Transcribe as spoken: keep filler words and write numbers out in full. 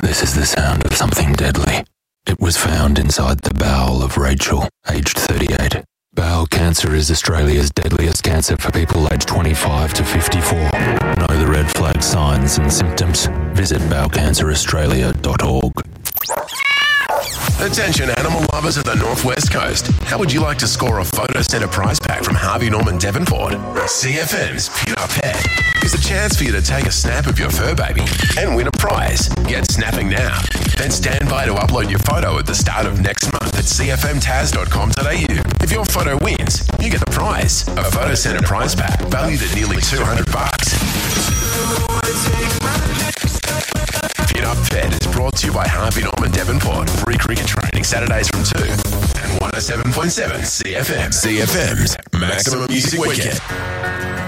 This is the sound of something deadly. It was found inside the bowel of Rachel, aged thirty-eight. Bowel cancer is Australia's deadliest cancer for people aged twenty-five to fifty-four. Know the red flag signs and symptoms? Visit bowel cancer australia dot org. Attention animal lovers of the Northwest Coast. How would you like to score a Photo Centre prize pack from Harvey Norman Devonport? C F M's Pin Up Pet is a chance for you to take a snap of your fur baby and win a prize. Get snapping now. Then stand by to upload your photo at the start of next month at c f m taz dot com dot a u. If your photo wins, you get the prize. A Photo Centre prize pack valued at nearly two hundred bucks. Pin Up Pet is brought to you by Harvey Norman Devonport. Free cricket training Saturdays from two and one oh seven point seven C F M. C F M's Maximum Music Weekend.